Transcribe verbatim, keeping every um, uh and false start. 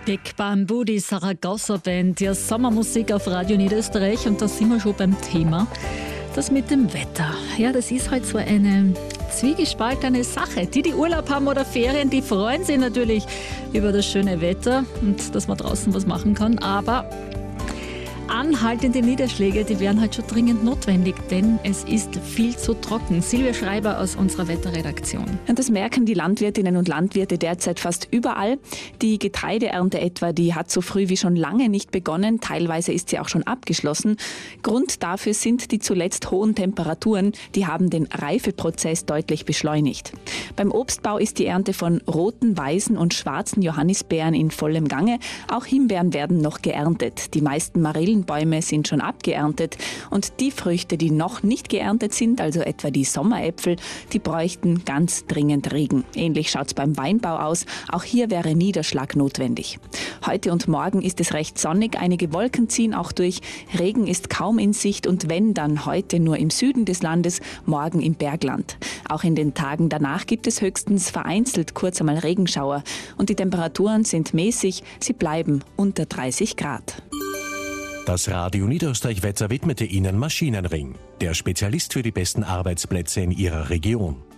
Big Bamboo, die Saragossa Band, ja, Sommermusik auf Radio Niederösterreich, und da sind wir schon beim Thema. Das mit dem Wetter. Ja, das ist halt so eine zwiegespaltene Sache. Die, die Urlaub haben oder Ferien, die freuen sich natürlich über das schöne Wetter und dass man draußen was machen kann, aber anhaltende Niederschläge, die wären halt schon dringend notwendig, denn es ist viel zu trocken. Silvia Schreiber aus unserer Wetterredaktion. Und das merken die Landwirtinnen und Landwirte derzeit fast überall. Die Getreideernte etwa, die hat so früh wie schon lange nicht begonnen. Teilweise ist sie auch schon abgeschlossen. Grund dafür sind die zuletzt hohen Temperaturen. Die haben den Reifeprozess deutlich beschleunigt. Beim Obstbau ist die Ernte von roten, weißen und schwarzen Johannisbeeren in vollem Gange. Auch Himbeeren werden noch geerntet. Die meisten Marillenbäume sind schon abgeerntet. Und die Früchte, die noch nicht geerntet sind, also etwa die Sommeräpfel, die bräuchten ganz dringend Regen. Ähnlich schaut es beim Weinbau aus. Auch hier wäre Niederschlag notwendig. Heute und morgen ist es recht sonnig. Einige Wolken ziehen auch durch. Regen ist kaum in Sicht und wenn, dann heute nur im Süden des Landes, morgen im Bergland. Auch in den Tagen danach gibt es höchstens vereinzelt kurz einmal Regenschauer. Und die Temperaturen sind mäßig. Sie bleiben unter dreißig Grad. Das Radio Niederösterreich Wetter widmete Ihnen Maschinenring, der Spezialist für die besten Arbeitsplätze in Ihrer Region.